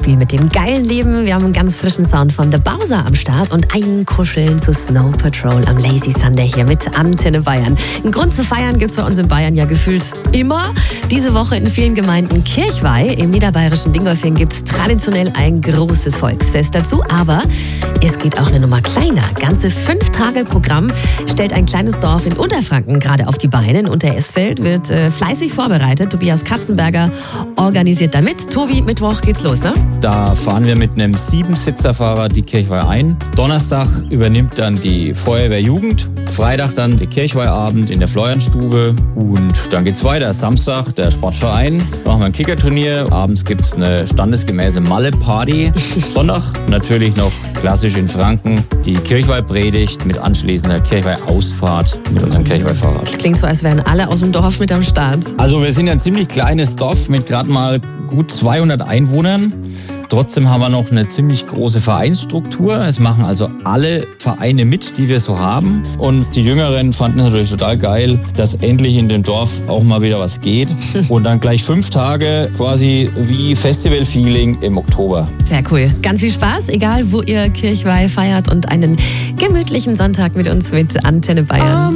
Spiel mit dem geilen Leben. Wir haben einen ganz frischen Sound von The Bowser am Start und Einkuscheln zu Snow Patrol am Lazy Sunday hier mit Antenne Bayern. Einen Grund zu feiern gibt es bei uns in Bayern ja gefühlt immer. Diese Woche in vielen Gemeinden Kirchweih. Im niederbayerischen Dingolfing gibt es traditionell ein großes Volksfest dazu. Aber es geht auch eine Nummer kleiner. Ganze 5 Tage Programm stellt ein kleines Dorf in Unterfranken gerade auf die Beine. In Unteresfeld wird fleißig vorbereitet. Tobias Katzenberger organisiert damit. Tobi, Mittwoch geht's los, ne? Da fahren wir mit einem 7-Sitzer-Fahrrad die Kirchweih ein. Donnerstag übernimmt dann die Feuerwehrjugend. Freitag dann der Kirchweihabend in der Florianstube. Und dann geht's weiter. Samstag der Sportverein. Machen wir ein Kickerturnier. Abends gibt's eine standesgemäße Malle-Party. Sonntag natürlich noch klassisch in Franken die Kirchweih-Predigt mit anschließender Kirchweih-Ausfahrt mit unserem Kirchweih-Fahrrad. Klingt so, als wären alle aus dem Dorf mit am Start. Also wir sind ein ziemlich kleines Dorf mit gerade mal gut 200 Einwohnern. Trotzdem haben wir noch eine ziemlich große Vereinsstruktur. Es machen also alle Vereine mit, die wir so haben. Und die Jüngeren fanden es natürlich total geil, dass endlich in dem Dorf auch mal wieder was geht. Und dann gleich 5 Tage quasi wie Festival-Feeling im Oktober. Sehr cool. Ganz viel Spaß, egal wo ihr Kirchweih feiert und einen gemütlichen Sonntag mit uns mit Antenne Bayern.